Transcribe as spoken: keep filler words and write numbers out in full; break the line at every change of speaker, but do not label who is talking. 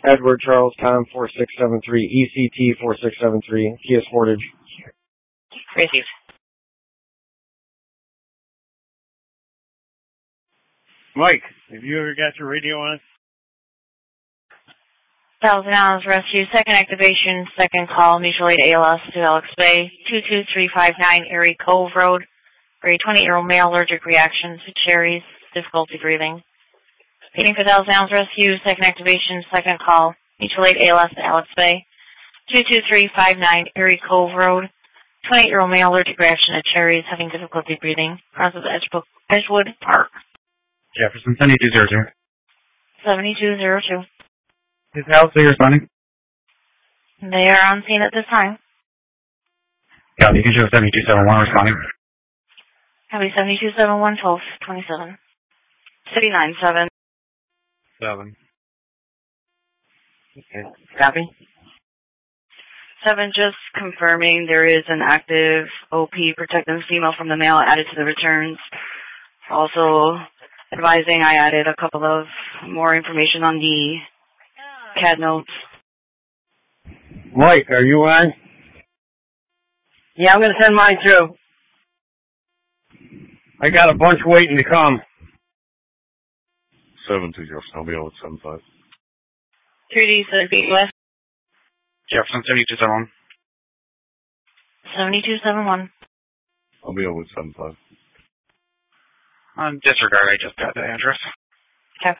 Edward Charles Tom four six seven three, E C T four six seven three, Kia Sportage.
Received.
Mike, have you ever got your radio on?
Thousand Islands Rescue, second activation, second call, mutual aid A L S to Alex Bay, two two three five nine Erie Cove Road, for a twenty-year-old male allergic reaction to cherries, difficulty breathing. Waiting for Thousand Islands Rescue, second activation, second call, mutual aid A L S to Alex Bay, two two three five nine Erie Cove Road, twenty-eight-year-old male allergic reaction to cherries, having difficulty breathing, crosses Edgewood, Edgewood Park.
Jefferson, seventy-two zero two.
seventy-two zero two.
Is Alex Bay responding?
They are on scene at this time.
Copy, you can show seventy-two seven one responding.
Copy seventy-two seven one twelve twenty-seven. City nine seven.
Seven. Okay. Copy?
Seven, just confirming there is an active O P protecting the female from the male added to the returns. Also advising I added a couple of more information on the C A D notes.
Mike, are you on?
Yeah, I'm going to send mine through. I got a bunch waiting to come.
seven two Jefferson, I'll be able to seven five.
three D six feet west.
Jefferson, seventy-two seven one.
seventy-two seven one.
I'll be able to seven five.
On disregard, I just got the address.